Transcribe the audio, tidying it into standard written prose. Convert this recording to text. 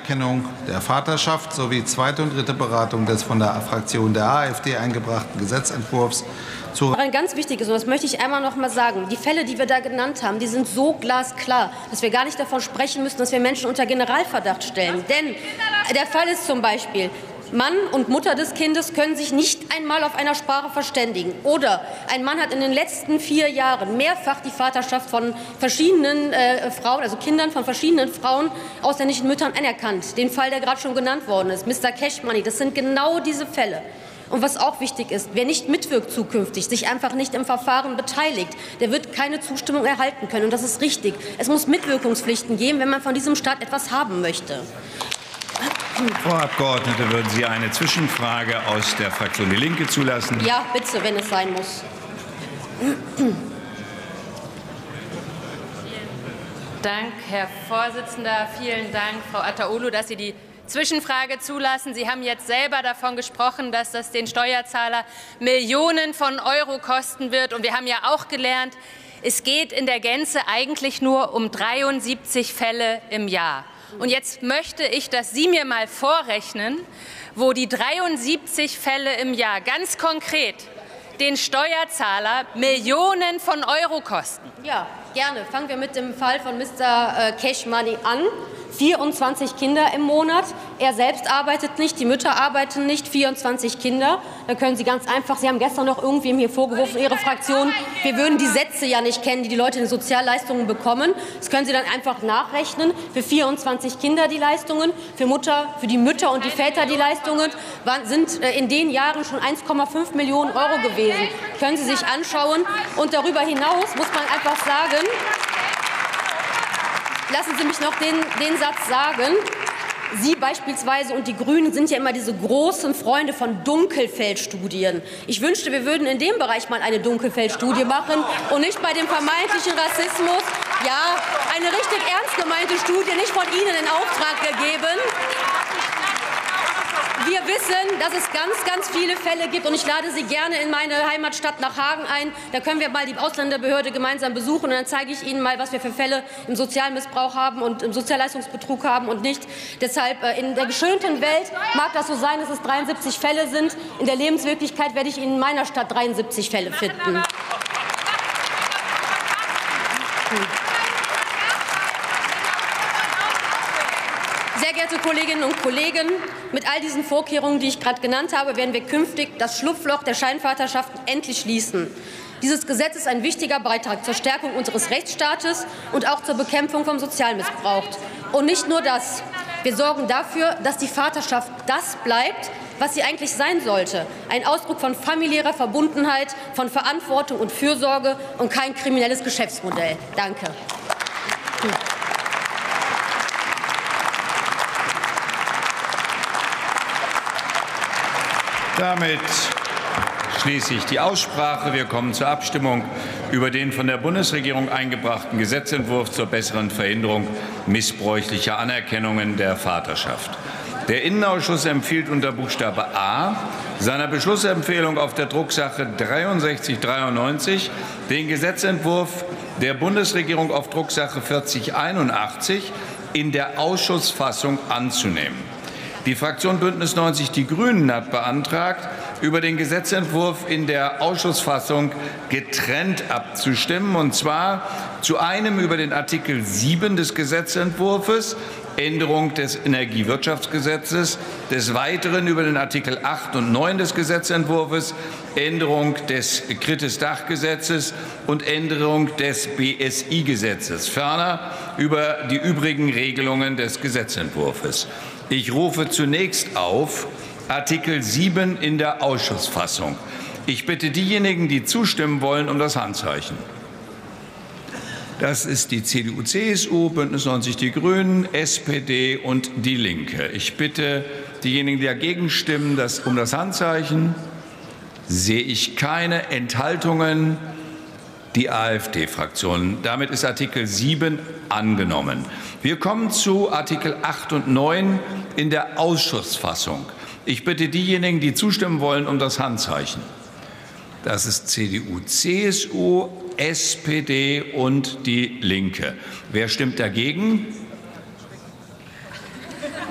Anerkennung der Vaterschaft sowie zweite und dritte Beratung des von der Fraktion der AfD eingebrachten Gesetzentwurfs zu. Ein ganz wichtiges, und das möchte ich einmal noch mal sagen, die Fälle, die wir da genannt haben, die sind so glasklar, dass wir gar nicht davon sprechen müssen, dass wir Menschen unter Generalverdacht stellen. Denn der Fall ist zum Beispiel, Mann und Mutter des Kindes können sich nicht einmal auf einer Sprache verständigen. Oder ein Mann hat in den letzten 4 Jahren mehrfach die Vaterschaft von verschiedenen Frauen, also Kindern von verschiedenen Frauen, ausländischen Müttern anerkannt. Den Fall, der gerade schon genannt worden ist, Mr. Cashmoney, das sind genau diese Fälle. Und was auch wichtig ist, wer nicht mitwirkt zukünftig, sich einfach nicht im Verfahren beteiligt, der wird keine Zustimmung erhalten können. Und das ist richtig. Es muss Mitwirkungspflichten geben, wenn man von diesem Staat etwas haben möchte. Frau Abgeordnete, würden Sie eine Zwischenfrage aus der Fraktion Die Linke zulassen? Ja, bitte, wenn es sein muss. Dank, Herr Vorsitzender. Vielen Dank, Frau Ataoglu, dass Sie die Zwischenfrage zulassen. Sie haben jetzt selber davon gesprochen, dass das den Steuerzahler Millionen von Euro kosten wird. Und wir haben ja auch gelernt, es geht in der Gänze eigentlich nur um 73 Fälle im Jahr. Und jetzt möchte ich, dass Sie mir mal vorrechnen, wo die 73 Fälle im Jahr ganz konkret den Steuerzahler Millionen von Euro kosten. Ja, gerne. Fangen wir mit dem Fall von Mr. Cashmoney an. 24 Kinder im Monat. Er selbst arbeitet nicht, die Mütter arbeiten nicht, 24 Kinder. Da können Sie ganz einfach, Sie haben gestern noch irgendwem hier vorgeworfen, Ihre Fraktion, wir würden die Sätze ja nicht kennen, die die Leute in Sozialleistungen bekommen. Das können Sie dann einfach nachrechnen. Für 24 Kinder die Leistungen, für die Mütter und die Väter die Leistungen sind in den Jahren schon 1,5 Millionen Euro gewesen. Können Sie sich anschauen. Und darüber hinaus muss man einfach sagen, lassen Sie mich noch den Satz sagen. Sie beispielsweise und die Grünen sind ja immer diese großen Freunde von Dunkelfeldstudien. Ich wünschte, wir würden in dem Bereich mal eine Dunkelfeldstudie machen und nicht bei dem vermeintlichen Rassismus. Ja, eine richtig ernst gemeinte Studie, nicht von Ihnen in Auftrag gegeben. Wir wissen, dass es ganz viele Fälle gibt, und ich lade Sie gerne in meine Heimatstadt nach Hagen ein. Da können wir mal die Ausländerbehörde gemeinsam besuchen, und dann zeige ich Ihnen mal, was wir für Fälle im Sozialmissbrauch haben und im Sozialleistungsbetrug haben und nicht. Deshalb, in der geschönten Welt mag das so sein, dass es 73 Fälle sind. In der Lebenswirklichkeit werde ich Ihnen in meiner Stadt 73 Fälle finden. Sehr geehrte Kolleginnen und Kollegen, mit all diesen Vorkehrungen, die ich gerade genannt habe, werden wir künftig das Schlupfloch der Scheinvaterschaften endlich schließen. Dieses Gesetz ist ein wichtiger Beitrag zur Stärkung unseres Rechtsstaates und auch zur Bekämpfung von Sozialmissbrauch. Und nicht nur das. Wir sorgen dafür, dass die Vaterschaft das bleibt, was sie eigentlich sein sollte. Ein Ausdruck von familiärer Verbundenheit, von Verantwortung und Fürsorge und kein kriminelles Geschäftsmodell. Danke. Damit schließe ich die Aussprache. Wir kommen zur Abstimmung über den von der Bundesregierung eingebrachten Gesetzentwurf zur besseren Verhinderung missbräuchlicher Anerkennungen der Vaterschaft. Der Innenausschuss empfiehlt unter Buchstabe A seiner Beschlussempfehlung auf der Drucksache 6393 den Gesetzentwurf der Bundesregierung auf Drucksache 4081 in der Ausschussfassung anzunehmen. Die Fraktion Bündnis 90 Die Grünen hat beantragt, über den Gesetzentwurf in der Ausschussfassung getrennt abzustimmen, und zwar zu einem über den Artikel 7 des Gesetzentwurfs, Änderung des Energiewirtschaftsgesetzes, des Weiteren über den Artikel 8 und 9 des Gesetzentwurfs, Änderung des Kritis-Dach-Gesetzes und Änderung des BSI-Gesetzes, ferner über die übrigen Regelungen des Gesetzentwurfs. Ich rufe zunächst auf Artikel 7 in der Ausschussfassung. Ich bitte diejenigen, die zustimmen wollen, um das Handzeichen. Das ist die CDU, CSU, Bündnis 90 Die Grünen, SPD und Die Linke. Ich bitte diejenigen, die dagegen stimmen, um das Handzeichen. Sehe ich keine Enthaltungen. Die AfD-Fraktion. Damit ist Artikel 7 angenommen. Wir kommen zu Artikel 8 und 9 in der Ausschussfassung. Ich bitte diejenigen, die zustimmen wollen, um das Handzeichen. Das ist CDU, CSU, SPD und Die Linke. Wer stimmt dagegen?